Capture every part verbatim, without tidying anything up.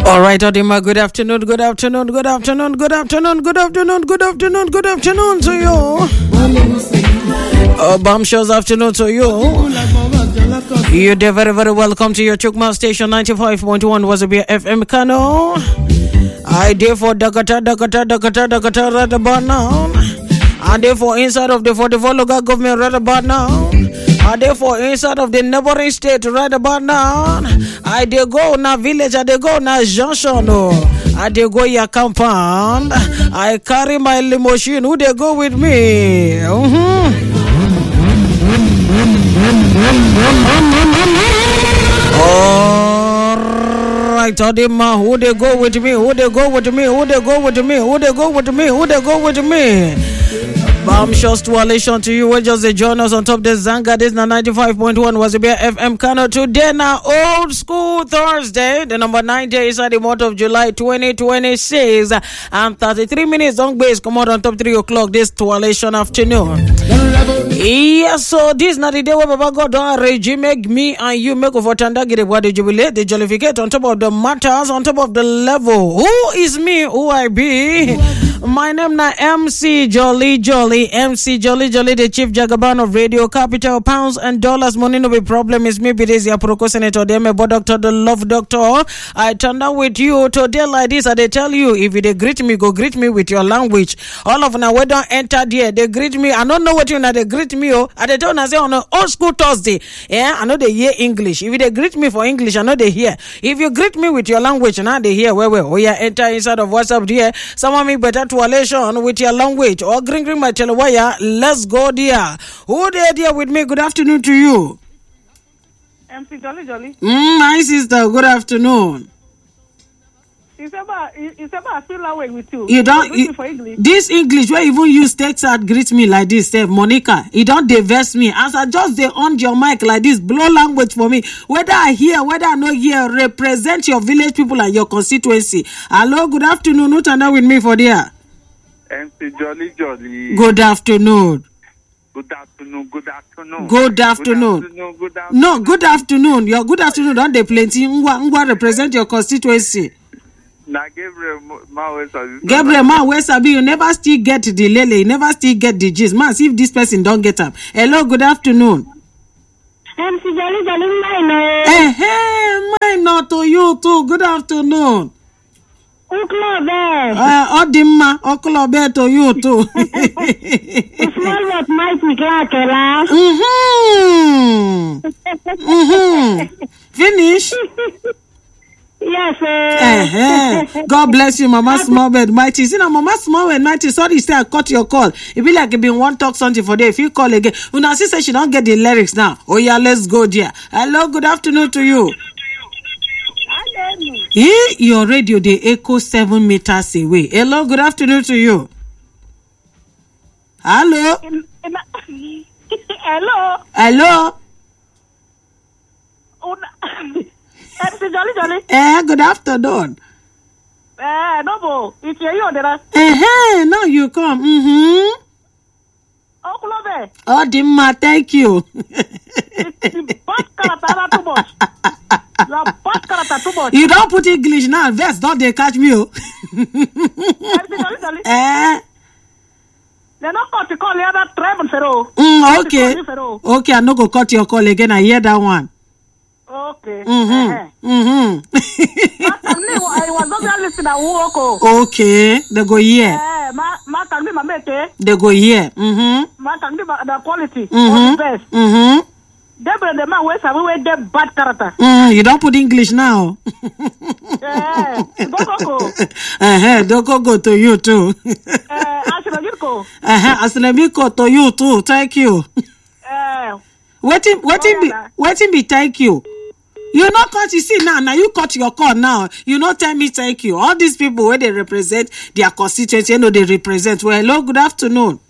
All right, Odima, good afternoon, good afternoon, good afternoon, good afternoon, good afternoon, good afternoon, good afternoon to you. Uh, Bombshells afternoon to you. You're very, very welcome to your Chukma station ninety-five point one Wazobia F M Kano. I did for Dakota, Dakota, Dakota, Dakota, right about now. I did for inside of the forty-four local government right about now. I dey for inside of the neighboring state right about now. I dey go na village, I dey go na junction. Oh. I dey go your compound. I carry my limousine. Who dey go with me? Mm-hmm. All right, Odima, who dey go with me? Who dey go with me? Who dey go with me? Who dey go with me? Who dey go with me? Bombshells to elation to you. We're just the join us on top the Zanga. This na ninety-five point one Wazobia F M Kano. Today na old school Thursday. The number nine days of the month of July twenty twenty-six. And thirty-three minutes don't base come out on top three o'clock this to elation afternoon. Yes, so this na the day where Baba God don't regime make me and you make over Tandagiri what the jubilate, the jollificate on top of the matters, on top of the level. Who is me? Who I be? My name na M C Jolly Jolly. M C Jolly Jolly, the chief jagaban of radio capital, pounds and dollars. Money no be problem. Is me be this your Pro Senator, them a doctor, the love doctor. I turn down with you today like this. I they tell you if you they greet me, go greet me with your language. All of now we don't enter there. They greet me. I don't know what you know. They greet me. Oh, I they tell I say on an old school Thursday. Yeah, I know they hear English. If they greet me for English, I know they hear. If you greet me with your language, now they hear. Where where? Oh yeah, enter inside of WhatsApp there. Someone me better to relation with your language or green green my telewire. Let's go there. Who there there with me? Good afternoon to you. M C Jolly Jolly. Mm, my sister, good afternoon. It's about it's about feel that way with you. You don't you, for English. This English where even use text out greet me like this, say Monica. You don't diverse me. As I just they on your mic like this, blow language for me. Whether I hear, whether I not hear, represent your village people and your constituency. Hello, good afternoon. Who turn with me for there? M C Jolly Jolly. Good afternoon. Good afternoon. Good afternoon. Good afternoon. Good afternoon. Good afternoon. No, good afternoon. Your good afternoon don't they plenty. Ngwa ngwa represent your constituency. Na Gabriel Mawesabi. Gabriel Mawesabi, you never still get the lele, you never still get the gist. Man, see if this person don't get up. Hello, good afternoon. M C Jolly Jolly mine. Eh, hey, mine not to you too. Good afternoon. Uklobe. Uh, Odima, Oklobe to you too. Small what might be Kela. Mm-hmm. Mm-hmm. Finish. Yes, sir. Uh-huh. God bless you, Mama Smallbed Mighty. See now, Mama Smallbed Mighty. Sorry, say I cut your call. It be like it been one talk something for day. If you call again, Una see say she don't get the lyrics now. Oh yeah, let's go there. Hello, good afternoon to you. Hey, your radio they echo seven meters away. Hello, good afternoon to you. Hello. Hello. Hello. M C Jolly Jolly. Eh, good afternoon. Eh, no bo. It's you on the Eh, hey, now you come. Mm-hmm. Uklobe. Oh, Dimma, thank you. You don't put English now. Vest, don't they catch me? Oh. Eh. They not cut the call the other treble fero. Mm, okay. Okay, I'm not gonna cut your call again. I hear that one. Okay. Mm-hmm. Mm-hmm. I was not listening. Okay, they go here. Eh, ma, ma can be my mate. They go here. Mm-hmm. Ma can be the quality. Mm-hmm. The best. Mm-hmm. They the man where some way they bad character. Mm, you don't put English now. Eh, go go go. Uh-huh, don't go go to you too. Eh, Asinabiko. Uh-huh, Asinabiko to you too. Thank you. Eh. Waiting, waiting, be, waiting, be. Thank you. You not cut. You see now. Now you cut your call now. You not tell me thank you. All these people where they represent their constituency, you know they represent. Well, hello, good afternoon.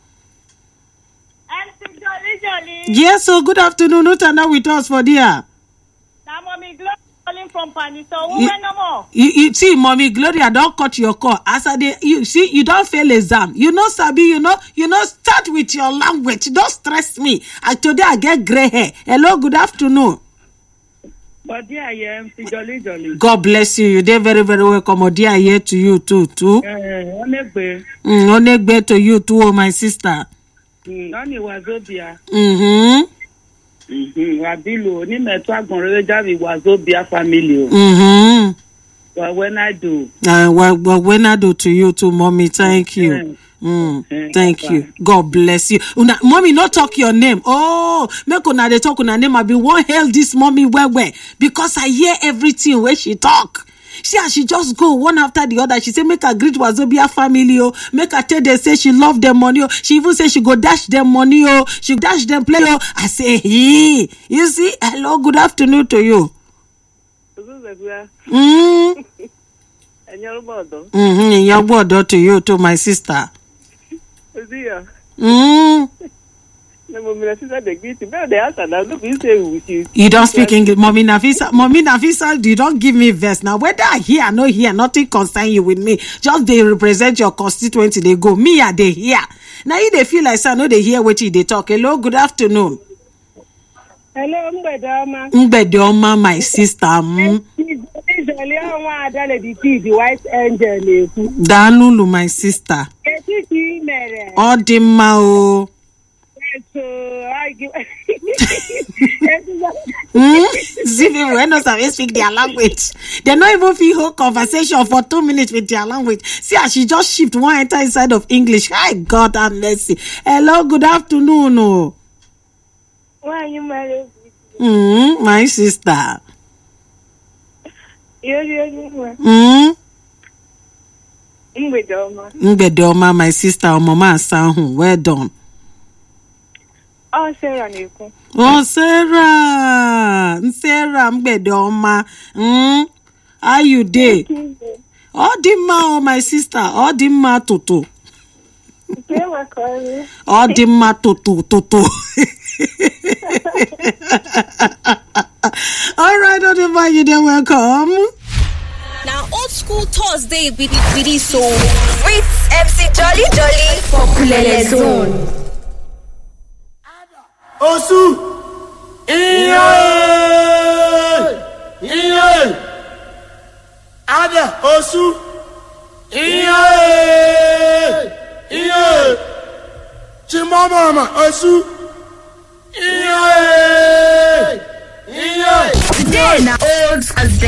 Jolly Jolly. Yes, so good afternoon. Who turn up with us for there? Now, mommy, Gloria calling from Pani. So who went no more? You, you see, mommy Gloria, don't cut your call. As I dey, you see, you don't fail exam. You know, Sabi, you know, you know, start with your language. Don't stress me. And today I get gray hair. Hello, good afternoon. But dear, I am si jolly jolly. God bless you. You dey very, very welcome. Oh, dear, here to you too, too. Eh, onegbe. Mm, onegbe to you too, oh, my sister. Mm, oni wazobia. Mm-hmm. Mhm. Wabilo, ni meto agbonre javi wazobia family. Mm-hmm. Well, when I do. Uh, well, well, when I do to you too, mommy, thank you. Mm. Mm, Mm, thank okay. you. God bless you. Una, mommy, not talk your name. Oh, make una dey talk una name. I be one hail this mommy well well because I hear everything where she talk. She and she just go one after the other. She say make her greet Wazobia family. Oh, make her tell them say she love them money. Oh, she even say she go dash them money. Oh, she dash them play. Oh, I say hey, you see, hello, good afternoon to you. Mm. Mm-hmm. Your brother to you to my sister. Mm. You don't speak English, Mommy Nafisa. Mommy Nafisa, you don't give me verse. Now, whether I hear or not hear, nothing concern you with me. Just they represent your constituency. They go, me are they hear. Now, you they feel like, I know they hear what they talk. Hello, good afternoon. Hello, Mbedoma. Mbedoma, my sister. Mm. The white angel. Danulu, my sister. Odima o. Mm? See people when not speak their language. They not even feel whole conversation for two minutes with their language. See how she just shift one enter inside of English. Hi God and mercy. Hello, good afternoon. Oh. Why are you married? Mm, my sister. Mm. Mbedoma. Mbedoma, my sister, or mama Sanhu. Well done. Oh, Sarah Nico. Oh, Sarah. Sarah Mbedoma. Mm. How you dey? Oh, Dimma, oh, my sister. Oh, Dimma Toto. Oh, Dimma Toto Toto. All right, Odima, you dey welcome. Now, old school Thursday with with so with M C Jolly Jolly for Kulele Zone. Osu, iye, iye, ada osu, iye, iye, chimama osu, iye, iye. Today, now old Thursday.